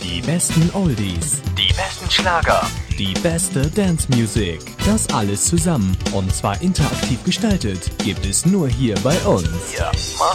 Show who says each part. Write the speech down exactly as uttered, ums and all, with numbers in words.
Speaker 1: Die besten Oldies,
Speaker 2: Die besten Schlager.
Speaker 1: die beste Dance Music. Das alles zusammen und zwar interaktiv gestaltet gibt es nur hier bei uns.
Speaker 2: Ja, mach